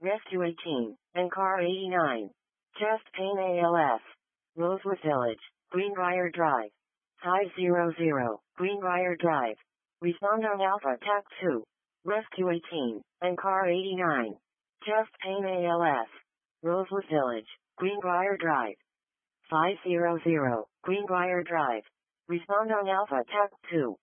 Rescue 18, and Car 89. Chest pain ALS. Rosewood Village, Greenbrier Drive. High 00, Greenbrier Drive. Respond on Alpha TAC 2. Rescue 18, and Car 89. Chest pain ALS. Rosewood Village, Greenbrier Drive. 500, Greenbrier Drive. Respond on Alpha TAC 2.